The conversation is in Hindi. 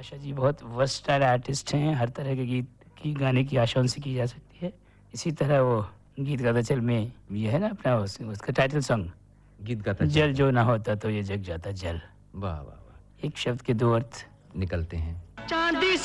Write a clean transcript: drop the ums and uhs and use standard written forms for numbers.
आशा जी बहुत वर्सटाइल आर्टिस्ट हैं, हर तरह के गीत की गाने की आशा उनसे की जा सकती है। इसी तरह वो गीत गाता चल में ये है ना अपना उसका टाइटल सॉन्ग, गीत गाता जल चल। जो ना होता तो ये जग जाता जल। वाह, वाह, वाह! एक शब्द के 2 अर्थ निकलते हैं। चांदी